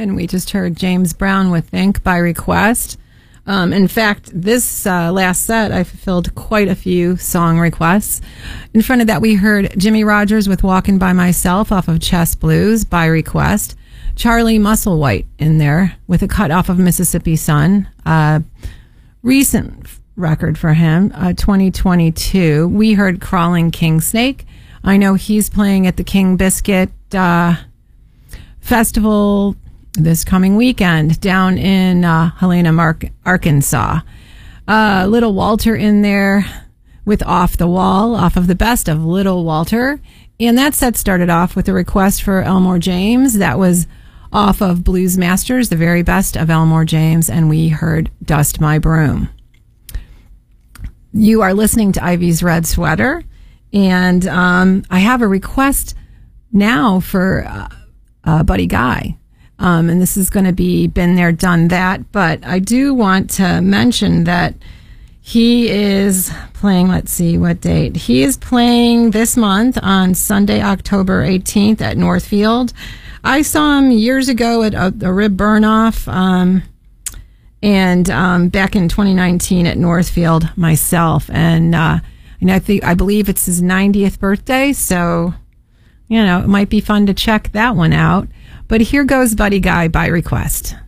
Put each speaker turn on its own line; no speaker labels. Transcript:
and we just heard James Brown with Think by request. In fact, this last set, I fulfilled quite a few song requests. In front of that, we heard Jimmy Rogers with Walking by Myself off of Chess Blues by request. Charlie Musselwhite in there with a cut off of Mississippi Sun. Recent record for him, 2022. We heard Crawling King Snake. I know he's playing at the King Biscuit Festival this coming weekend down in Helena, Arkansas. Little Walter in there with Off the Wall, off of the best of Little Walter. And that set started off with a request for Elmore James. That was off of Blues Masters, the very best of Elmore James, and we heard Dust My Broom. You are listening to Ivy's Red Sweater, and I have a request now for Buddy Guy. And this is going to be Been There, Done That, but I do want to mention that he is playing, let's see what date. He is playing this month on Sunday, October 18th at Northfield. I saw him years ago at a Rib Burnoff, and back in 2019 at Northfield myself. And I believe it's his 90th birthday, so it might be fun to check that one out. But here goes Buddy Guy by request.